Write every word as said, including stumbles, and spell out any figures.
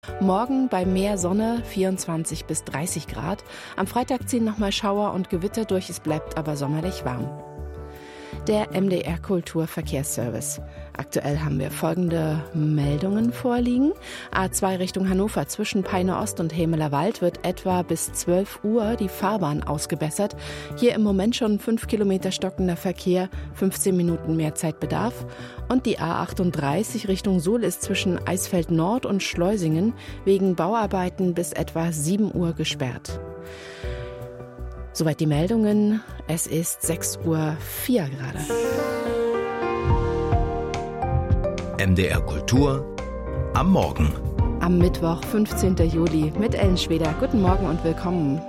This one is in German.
Morgen bei mehr Sonne vierundzwanzig bis dreißig Grad. Am Freitag ziehen nochmal Schauer und Gewitter durch, es bleibt aber sommerlich warm. Der M D R Kulturverkehrsservice. Aktuell haben wir folgende Meldungen vorliegen. A zwei Richtung Hannover zwischen Peine Ost und Hemeler Wald wird etwa bis zwölf Uhr die Fahrbahn ausgebessert. Hier im Moment schon fünf Kilometer stockender Verkehr, fünfzehn Minuten mehr Zeitbedarf. Und die A achtunddreißig Richtung Suhl ist zwischen Eisfeld Nord und Schleusingen wegen Bauarbeiten bis etwa sieben Uhr gesperrt. Soweit die Meldungen. Es ist sechs Uhr vier gerade. M D R Kultur am Morgen. Am Mittwoch, fünfzehnten Juli mit Ellen Schweder. Guten Morgen und willkommen.